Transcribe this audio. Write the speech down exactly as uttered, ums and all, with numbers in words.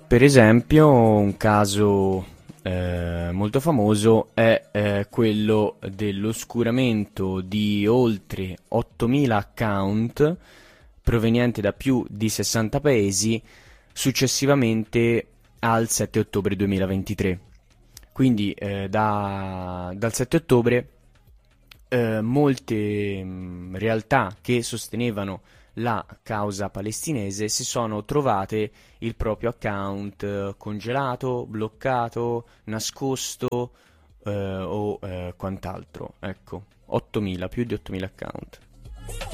Per esempio, un caso eh, molto famoso è eh, quello dell'oscuramento di oltre ottomila account provenienti da più di sessanta paesi successivamente al sette ottobre duemilaventitré. Quindi eh, da- dal sette ottobre eh, molte mh, realtà che sostenevano la causa palestinese si sono trovate il proprio account eh, congelato, bloccato, nascosto eh, o eh, quant'altro. Ecco, ottomila, più di ottomila account.